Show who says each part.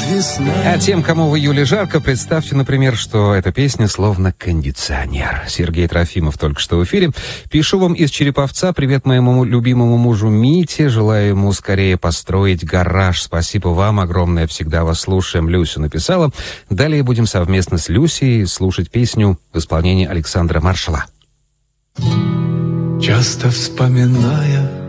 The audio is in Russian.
Speaker 1: А тем, кому в июле жарко, представьте, например, что эта песня словно кондиционер. Сергей Трофимов только что в эфире. Пишу вам из Череповца. Привет моему любимому мужу Мите. Желаю ему скорее построить гараж. Спасибо вам огромное. Всегда вас слушаем. Люся написала. Далее будем совместно с Люсей слушать песню в исполнении Александра Маршала.
Speaker 2: Часто вспоминая